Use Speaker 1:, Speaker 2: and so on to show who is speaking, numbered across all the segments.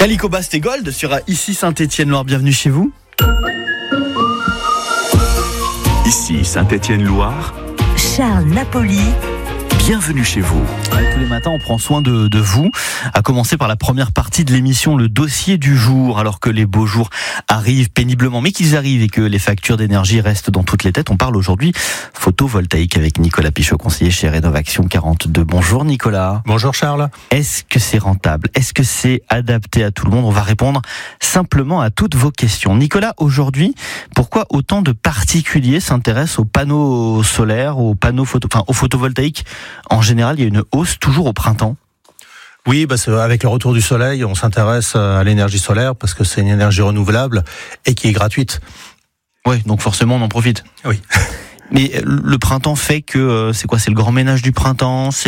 Speaker 1: Calico Bast et Gold sur Ici Saint-Étienne-Loire, bienvenue chez vous.
Speaker 2: Ici Saint-Étienne-Loire,
Speaker 3: Charles Napoli.
Speaker 2: bienvenue chez vous.
Speaker 1: Tous les matins, on prend soin de vous, à commencer par la première partie de l'émission, le dossier du jour. Alors que les beaux jours arrivent péniblement, mais qu'ils arrivent et que les factures d'énergie restent dans toutes les têtes, on parle aujourd'hui photovoltaïque avec Nicolas Pichot, conseiller chez Rénovaction 42. Bonjour Nicolas.
Speaker 4: Bonjour Charles.
Speaker 1: Est-ce que c'est rentable? Est-ce que c'est adapté à tout le monde? On va répondre simplement à toutes vos questions. Nicolas, aujourd'hui, pourquoi autant de particuliers s'intéressent aux panneaux solaires, aux panneaux au photovoltaïque? En général, il y a une hausse toujours au printemps.
Speaker 4: Oui, avec le retour du soleil, on s'intéresse à l'énergie solaire parce que c'est une énergie renouvelable et qui est gratuite.
Speaker 1: Oui, donc forcément on en profite.
Speaker 4: Oui.
Speaker 1: Mais le printemps fait que c'est quoi? C'est le grand ménage du printemps. C'est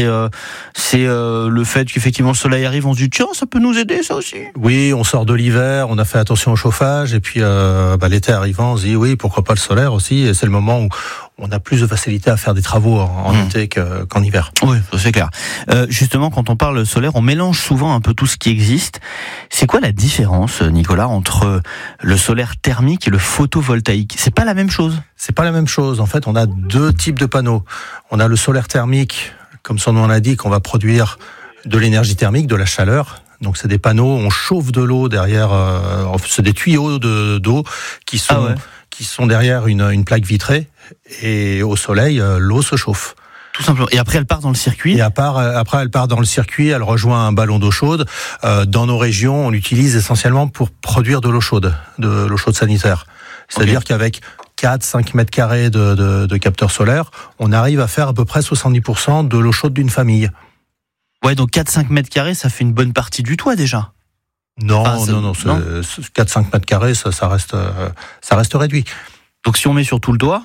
Speaker 1: le fait qu'effectivement le soleil arrive. On se dit tiens, ça peut nous aider ça aussi.
Speaker 4: Oui, on sort de l'hiver, on a fait attention au chauffage et puis l'été arrivant, on se dit oui, pourquoi pas le solaire aussi. Et c'est le moment où on a plus de facilité à faire des travaux en été qu'en hiver.
Speaker 1: Oui, ça c'est clair. Justement, quand on parle solaire, on mélange souvent un peu tout ce qui existe. C'est quoi la différence, Nicolas, entre le solaire thermique et le photovoltaïque? C'est pas la même chose.
Speaker 4: C'est pas la même chose. En fait, on a deux types de panneaux. On a le solaire thermique, comme son nom l'indique, on va produire de l'énergie thermique, de la chaleur. Donc c'est des panneaux, on chauffe de l'eau derrière. C'est des tuyaux d'eau qui sont derrière une plaque vitrée. Et au soleil, l'eau se chauffe.
Speaker 1: Tout simplement. Et après, elle part dans le circuit.
Speaker 4: Et après, elle part dans le circuit. Elle rejoint un ballon d'eau chaude. Dans nos régions, on l'utilise essentiellement pour produire de l'eau chaude sanitaire. C'est-à-dire qu'avec 4-5 mètres carrés de capteurs solaires, on arrive à faire à peu près 70% de l'eau chaude d'une famille.
Speaker 1: Ouais, donc 4-5 mètres carrés, ça fait une bonne partie du toit déjà.
Speaker 4: Non, 4-5 mètres carrés, ça reste réduit.
Speaker 1: Donc si on met sur tout le toit?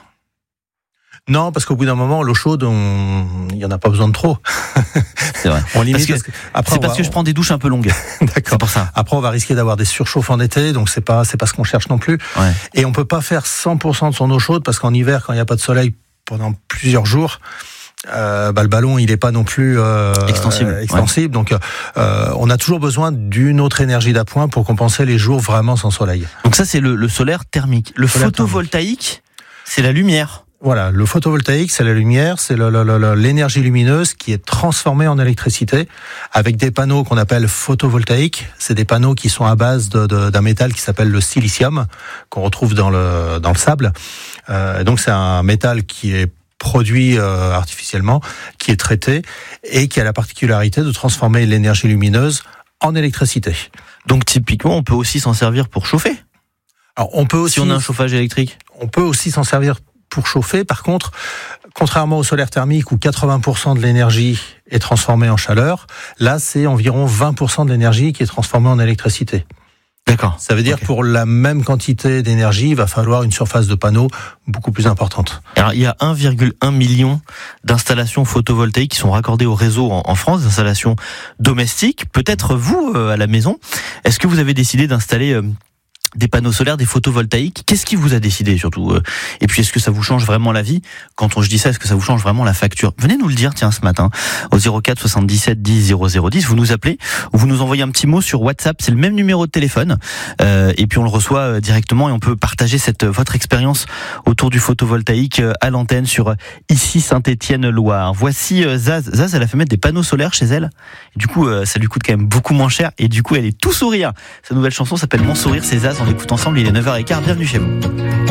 Speaker 4: Non, parce qu'au bout d'un moment, l'eau chaude, il n'y en a pas besoin de trop.
Speaker 1: C'est vrai.
Speaker 4: On limite
Speaker 1: parce que je prends des douches un peu longues.
Speaker 4: D'accord.
Speaker 1: C'est pour ça.
Speaker 4: Après, on va risquer d'avoir des surchauffes en été, donc c'est pas ce qu'on cherche non plus.
Speaker 1: Ouais.
Speaker 4: Et on peut pas faire 100% de son eau chaude, parce qu'en hiver, quand il n'y a pas de soleil pendant plusieurs jours, le ballon, il est pas non plus extensible. Ouais. Donc, on a toujours besoin d'une autre énergie d'appoint pour compenser les jours vraiment sans soleil.
Speaker 1: Donc ça, c'est le solaire thermique. Le photovoltaïque, c'est la lumière.
Speaker 4: Voilà, le photovoltaïque, c'est la lumière, c'est l'énergie lumineuse qui est transformée en électricité avec des panneaux qu'on appelle photovoltaïques. C'est des panneaux qui sont à base d'un métal qui s'appelle le silicium, qu'on retrouve dans le sable. Donc c'est un métal qui est produit artificiellement, qui est traité et qui a la particularité de transformer l'énergie lumineuse en électricité.
Speaker 1: Donc typiquement, on peut aussi s'en servir pour chauffer.
Speaker 4: Alors on peut aussi,
Speaker 1: si on a un chauffage électrique,
Speaker 4: on peut aussi s'en servir pour chauffer. Par contre, contrairement au solaire thermique où 80% de l'énergie est transformée en chaleur, là c'est environ 20% de l'énergie qui est transformée en électricité.
Speaker 1: D'accord.
Speaker 4: Ça veut dire que pour la même quantité d'énergie, il va falloir une surface de panneaux beaucoup plus importante.
Speaker 1: Alors, il y a 1,1 million d'installations photovoltaïques qui sont raccordées au réseau en France, d'installations domestiques. Peut-être vous, à la maison, est-ce que vous avez décidé d'installer des panneaux solaires, des photovoltaïques? Qu'est-ce qui vous a décidé surtout? Et puis est-ce que ça vous change vraiment la vie? Quand je dis ça, est-ce que ça vous change vraiment la facture? Venez nous le dire, tiens, ce matin, au 04 77 10 00 10. Vous nous appelez ou vous nous envoyez un petit mot sur WhatsApp. C'est le même numéro de téléphone. Et puis on le reçoit directement et on peut partager votre expérience autour du photovoltaïque à l'antenne sur Ici Saint-Étienne-Loire. Voici Zaz. Zaz, elle a fait mettre des panneaux solaires chez elle. Et du coup, ça lui coûte quand même beaucoup moins cher. Et du coup, elle est tout sourire. Sa nouvelle chanson s'appelle Mon sourire, c'est Zaz. On l'écoute ensemble, il est 9h15, bienvenue chez vous.